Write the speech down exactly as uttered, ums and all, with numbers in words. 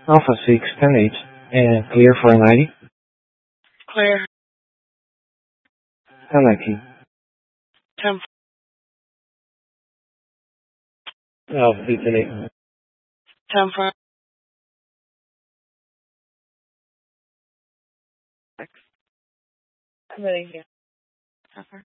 Alpha six, ten eight, and clear for ninety. Clear. ten nineteen. ten. Alpha six, ten eight. ten five. I'm ready here. Suffer.